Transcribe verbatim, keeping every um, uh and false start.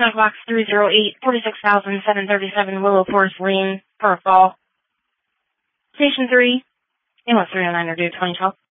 Junk Box three zero eight, forty-six thousand seven hundred thirty-seven Willow Forest Lane, Pearl Fall. Station three, Inlet three oh nine, or due twenty twelve.